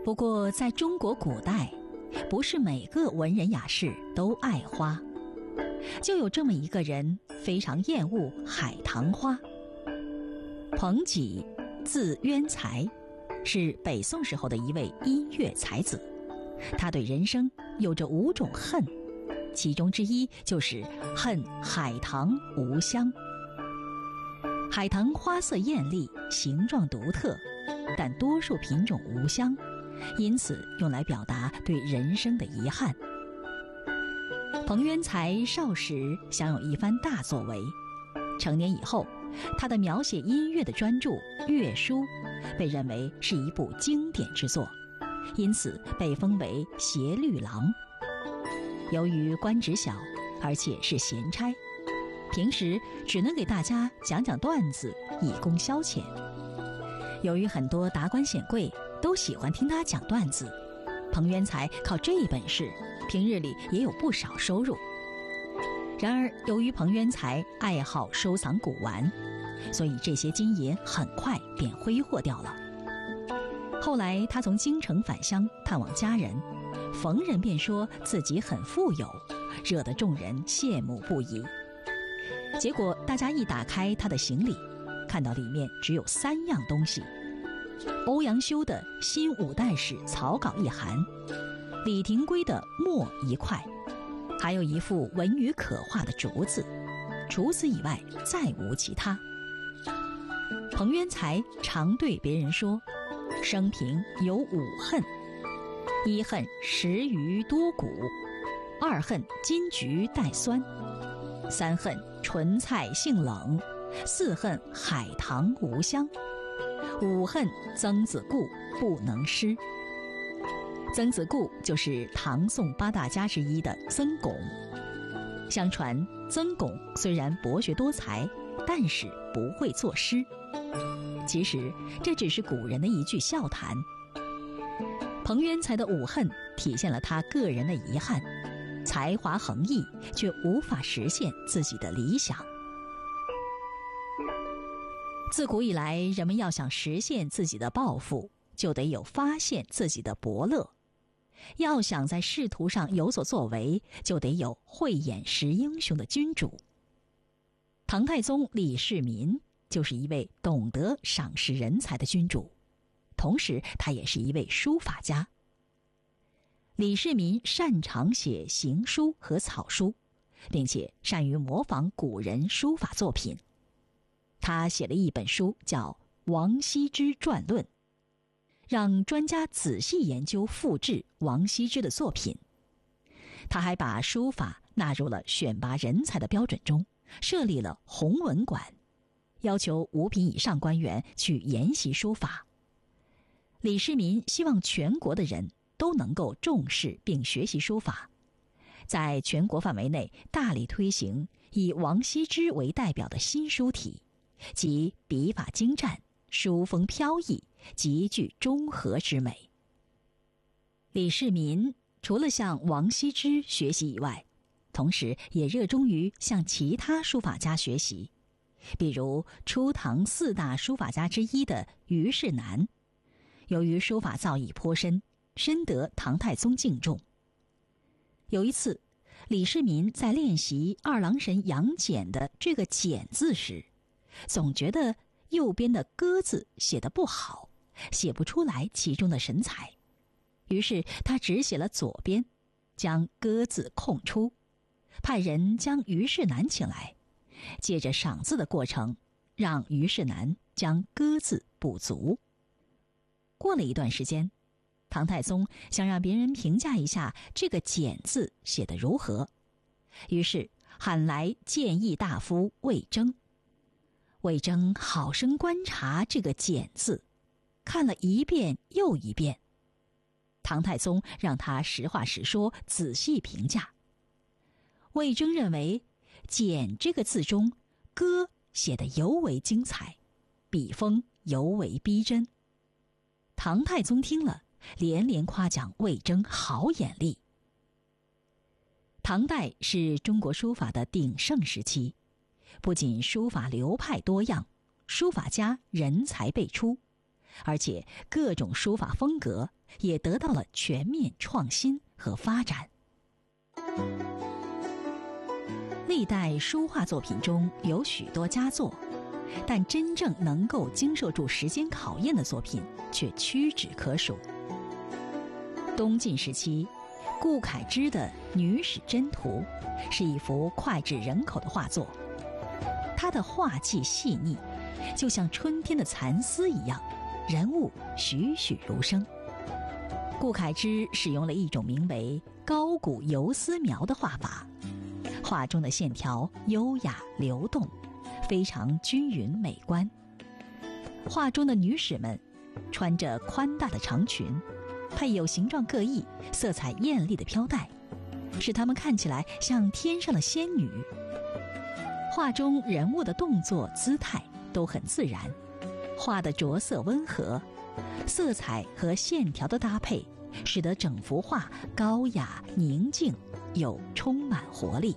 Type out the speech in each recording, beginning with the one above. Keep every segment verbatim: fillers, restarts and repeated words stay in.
不过在中国古代，不是每个文人雅士都爱花，就有这么一个人非常厌恶海棠花。彭己，字渊才，是北宋时候的一位音乐才子。他对人生有着五种恨，其中之一就是恨海棠无香。海棠花色艳丽，形状独特，但多数品种无香，因此用来表达对人生的遗憾。彭渊才少时想有一番大作为，成年以后，他的描写音乐的专著《乐书》被认为是一部经典之作，因此被封为协律郎。由于官职小，而且是闲差，平时只能给大家讲讲段子以供消遣。由于很多达官显贵都喜欢听他讲段子，彭渊才靠这一本事，平日里也有不少收入。然而由于彭渊才爱好收藏古玩，所以这些金银很快便挥霍掉了。后来他从京城返乡探望家人，逢人便说自己很富有，惹得众人羡慕不已。结果大家一打开他的行李，看到里面只有三样东西：欧阳修的新五代史草稿一函，李廷圭的墨一块，还有一幅文语可画的竹子，除此以外再无其他。彭渊才常对别人说，生平有五恨：一恨食鱼多骨，二恨金桔带酸，三恨纯菜性冷，四恨海棠无香，五恨曾子固不能诗。曾子固就是唐宋八大家之一的曾巩。相传曾巩虽然博学多才，但是不会作诗。其实这只是古人的一句笑谈。彭渊才的五恨体现了他个人的遗憾，才华横溢，却无法实现自己的理想。自古以来，人们要想实现自己的抱负，就得有发现自己的伯乐；要想在仕途上有所作为，就得有慧眼识英雄的君主。唐太宗李世民就是一位懂得赏识人才的君主，同时他也是一位书法家。李世民擅长写行书和草书，并且善于模仿古人书法作品。他写了一本书叫《王羲之传论》，让专家仔细研究复制王羲之的作品。他还把书法纳入了选拔人才的标准中，设立了弘文馆，要求五品以上官员去研习书法。李世民希望全国的人都能够重视并学习书法，在全国范围内大力推行以王羲之为代表的新书体，即笔法精湛，书风飘逸，极具中和之美。李世民除了向王羲之学习以外，同时也热衷于向其他书法家学习，比如初唐四大书法家之一的虞世南。由于书法造诣颇深，深得唐太宗敬重。有一次，李世民在练习二郎神杨戬的这个简字时，总觉得右边的鸽字写得不好，写不出来其中的神采，于是他只写了左边，将鸽字空出，派人将虞世南请来，借着赏字的过程，让虞世南将鸽字补足。过了一段时间，唐太宗想让别人评价一下这个简字写得如何，于是喊来谏议大夫魏征。魏征好生观察这个简字，看了一遍又一遍。唐太宗让他实话实说，仔细评价。魏征认为简这个字中歌写得尤为精彩，笔锋尤为逼真。唐太宗听了，连连夸奖魏征好眼力。唐代是中国书法的鼎盛时期，不仅书法流派多样，书法家人才辈出， 而且各种书法风格也得到了全面创新和发展。历代书画作品中有许多佳作，但真正能够经受住时间考验的作品却屈指可数。东晋时期，顾恺之的《女史箴图》是一幅脍炙人口的画作，它的画技细腻，就像春天的蚕丝一样，人物栩栩如生。顾恺之使用了一种名为高古游丝描的画法，画中的线条优雅流动，非常均匀美观。画中的女史们穿着宽大的长裙，配有形状各异、色彩艳丽的飘带，使她们看起来像天上的仙女。画中人物的动作姿态都很自然，画的着色温和，色彩和线条的搭配使得整幅画高雅宁静又充满活力。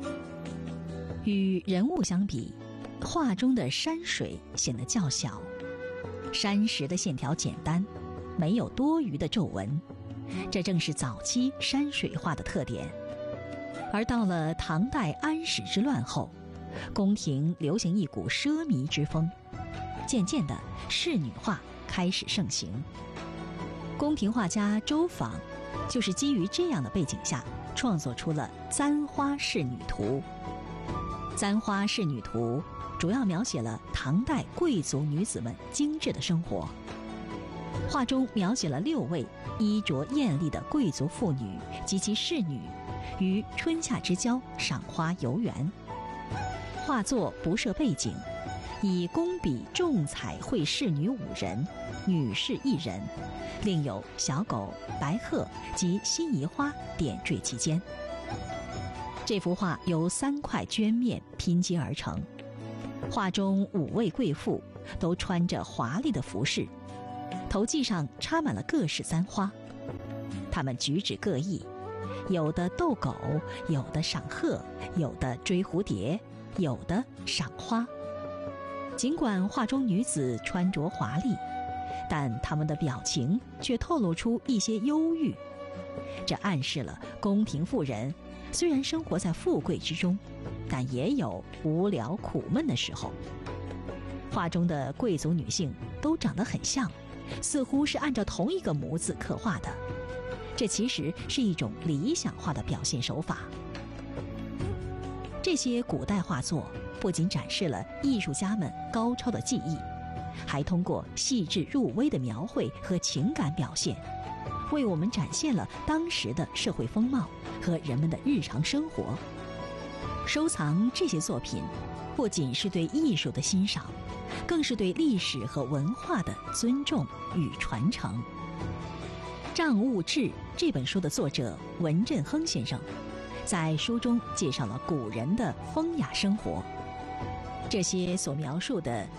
与人物相比，画中的山水显得较小，山石的线条简单，没有多余的皱纹，这正是早期山水画的特点。而到了唐代安史之乱后，宫廷流行一股奢靡之风，渐渐的仕女画开始盛行。宫廷画家周昉就是基于这样的背景下创作出了《簪花仕女图》。《簪花仕女图》主要描写了唐代贵族女子们精致的生活，画中描写了六位衣着艳丽的贵族妇女及其侍女于春夏之交赏花游园。画作不设背景，以工笔重彩绘侍女五人，女士一人，另有小狗、白鹤及辛夷花点缀其间。这幅画由三块绢面拼接而成，画中五位贵妇都穿着华丽的服饰，头髻上插满了各式簪花，她们举止各异，有的逗狗，有的赏鹤，有的追蝴蝶，有的赏花。尽管画中女子穿着华丽，但她们的表情却透露出一些忧郁，这暗示了宫廷妇人虽然生活在富贵之中，但也有无聊苦闷的时候。画中的贵族女性都长得很像，似乎是按照同一个模子刻画的，这其实是一种理想化的表现手法。这些古代画作不仅展示了艺术家们高超的技艺，还通过细致入微的描绘和情感表现，为我们展现了当时的社会风貌和人们的日常生活。收藏这些作品，不仅是对艺术的欣赏，更是对历史和文化的尊重与传承。《账务志》这本书的作者文振亨先生，在书中介绍了古人的风雅生活，这些所描述的